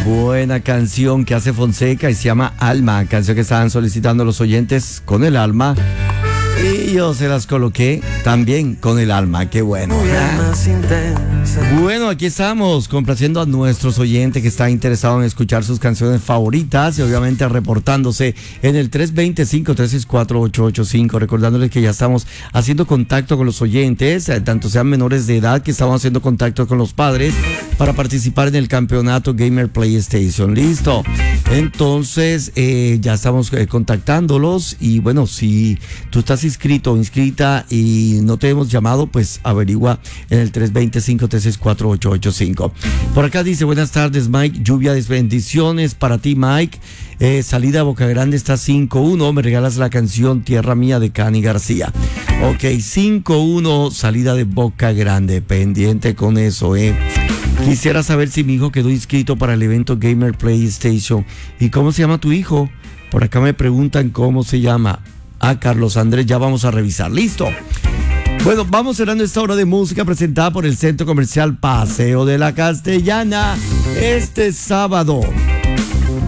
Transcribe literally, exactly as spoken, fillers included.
Buena canción que hace Fonseca y se llama Alma, canción que estaban solicitando los oyentes con el alma. Y yo se las coloqué también con el alma, qué bueno. Bueno, aquí estamos complaciendo a nuestros oyentes que están interesados en escuchar sus canciones favoritas y obviamente reportándose en el tres dos cero, cinco tres seis cuatro, ocho ocho cinco, recordándoles que ya estamos haciendo contacto con los oyentes, tanto sean menores de edad que estamos haciendo contacto con los padres para participar en el campeonato Gamer PlayStation. Listo. Entonces eh, ya estamos eh, contactándolos y bueno, si tú estás inscrito o inscrita y no te hemos llamado, pues averigua en el tres dos cero, cinco tres seis cuatro, ocho ocho cinco. Por acá dice, buenas tardes Mike, lluvia de bendiciones para ti Mike, eh, salida a Boca Grande está cinco uno, me regalas la canción Tierra Mía de Cani García. Ok, cinco uno, salida de Boca Grande, pendiente con eso, eh. Quisiera saber si mi hijo quedó inscrito para el evento Gamer PlayStation. ¿Y cómo se llama tu hijo? Por acá me preguntan cómo se llama. Ah, Carlos Andrés, ya vamos a revisar. ¡Listo! Bueno, vamos cerrando esta hora de música presentada por el Centro Comercial Paseo de la Castellana este sábado